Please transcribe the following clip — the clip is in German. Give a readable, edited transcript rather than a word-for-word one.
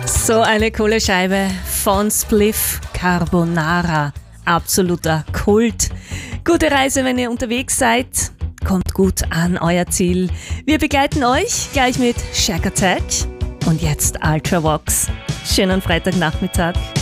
So eine coole Scheibe von Spliff Carbonara. Absoluter Kult. Gute Reise, wenn ihr unterwegs seid. Kommt gut an euer Ziel. Wir begleiten euch gleich mit Shack Attack und jetzt Ultravox. Schönen Freitagnachmittag.